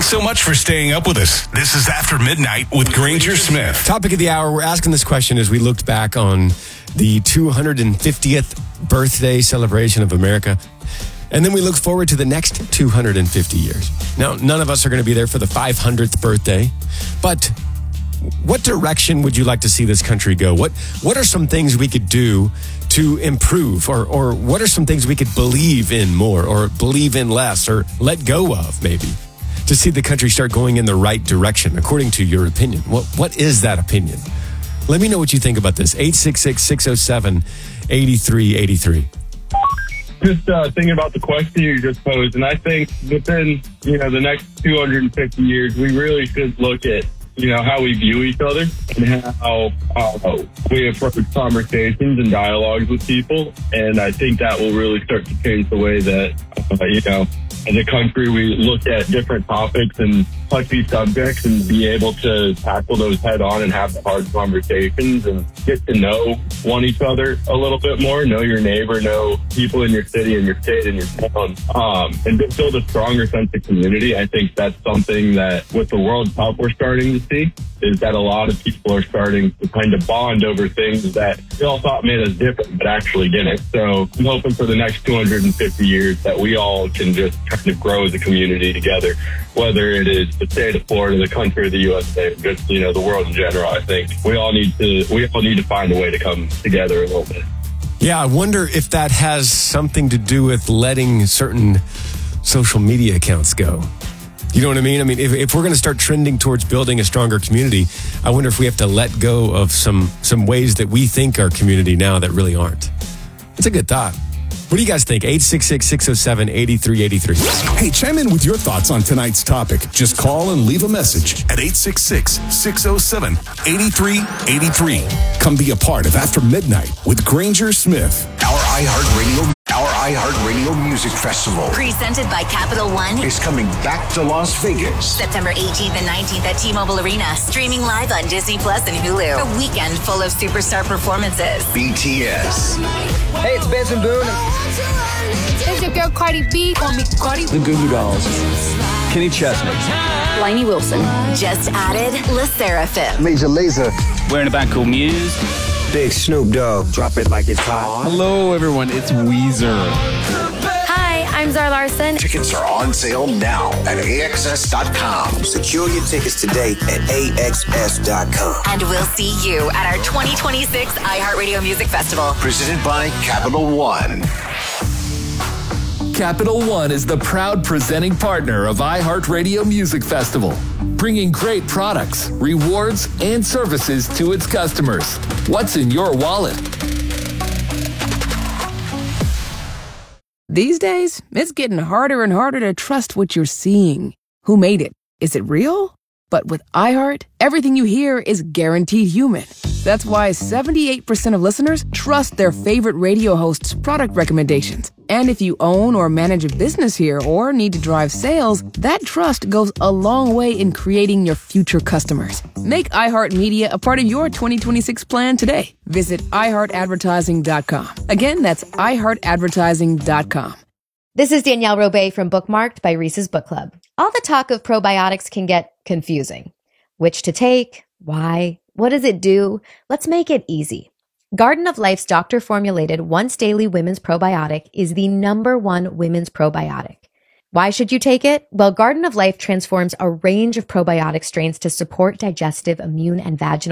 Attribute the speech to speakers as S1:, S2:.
S1: Thanks so much for staying up with us. This is After Midnight with Granger Smith.
S2: Topic of the hour, we're asking this question as we looked back on the 250th birthday celebration of America. And then we look forward to the next 250 years. Now, none of us are going to be there for the 500th birthday, but what direction would you like to see this country go? What are some things we could do to improve, or what are some things we could believe in more, or believe in less, or let go of maybe, to see the country start going in the right direction, according to your opinion? What is that opinion? Let me know what you think about this. 866-607-8383.
S3: Just thinking about the question you just posed, and I think within, the next 250 years, we really should look at, how we view each other and how we approach conversations and dialogues with people. And I think that will really start to change the way that, as a country, we look at different topics and touchy subjects and be able to tackle those head on and have the hard conversations and get to know each other a little bit more, know your neighbor, know people in your city and your state and your town, and build a stronger sense of community. I think that's something that with the World Cup we're starting to see, is that a lot of people are starting to kind of bond over things that we all thought made us different, but actually didn't. So I'm hoping for the next 250 years that we all can just kind of grow as a community together, whether it is the state of Florida, the country, the USA, just, the world in general. I think we all need to find a way to come together a little bit.
S2: Yeah, I wonder if that has something to do with letting certain social media accounts go. You know what I mean? I mean, if we're going to start trending towards building a stronger community, I wonder if we have to let go of some ways that we think are community now that really aren't. It's a good thought. What do you guys think? 866-607-8383.
S4: Hey, chime in with your thoughts on tonight's topic. Just call and leave a message at 866-607-8383. Come be a part of After Midnight with Granger Smith.
S5: Our iHeartRadio Music Festival,
S6: presented by Capital One,
S5: is coming back to Las Vegas.
S6: September 18th and 19th at T-Mobile Arena. Streaming live on Disney Plus and Hulu. A weekend full of superstar performances.
S5: BTS.
S7: Hey, it's Benson Boone.
S8: It's your girl Cardi B. Call me Cardi.
S7: The Goo Goo Dolls. Kenny Chesney.
S6: Lainey Wilson. Just added Le Seraphim.
S9: Major Lazer.
S10: We're in a band called Muse.
S9: Big Snoop Dogg. Drop it like it's hot.
S11: Hello, everyone. It's Weezer.
S12: Hi, I'm Zara Larson.
S5: Tickets are on sale now at AXS.com.
S9: Secure your tickets today at AXS.com.
S6: And we'll see you at our 2026 iHeartRadio Music Festival.
S5: Presented by Capital One.
S13: Capital One is the proud presenting partner of iHeartRadio Music Festival, bringing great products, rewards, and services to its customers. What's in your wallet?
S14: These days, it's getting harder and harder to trust what you're seeing. Who made it? Is it real? But with iHeart, everything you hear is guaranteed human. That's why 78% of listeners trust their favorite radio host's product recommendations. And if you own or manage a business here or need to drive sales, that trust goes a long way in creating your future customers. Make iHeartMedia a part of your 2026 plan today. Visit iHeartAdvertising.com. Again, that's iHeartAdvertising.com.
S12: This is Danielle Robay from Bookmarked by Reese's Book Club. All the talk of probiotics can get confusing. Which to take? Why? What does it do? Let's make it easy. Garden of Life's doctor-formulated once-daily women's probiotic is the #1 women's probiotic. Why should you take it? Well, Garden of Life transforms a range of probiotic strains to support digestive, immune, and vaginal